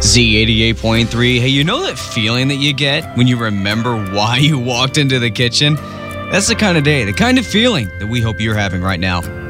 Z88.3. Hey, you know that feeling that you get when you remember why you walked into the kitchen? That's the kind of day, the kind of feeling that we hope you're having right now.